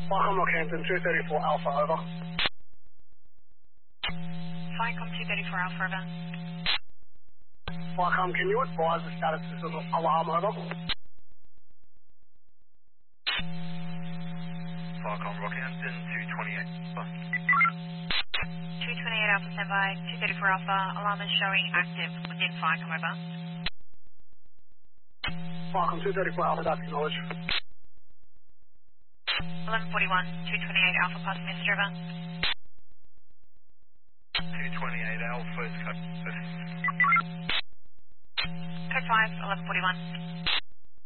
Welcome, Rockhampton 234 Alpha, over. Flycom 234 Alpha, over. Welcome, can you advise the status of the alarm, over? Flycom Rockhampton 228 Alpha. 228 Alpha, standby. 234 Alpha, alarm is showing active within Flycom, over. Welcome 234 Alpha, that's acknowledged. 1141, 228 Alpha, pass message, over. 228 Alpha, Code 5, 1141.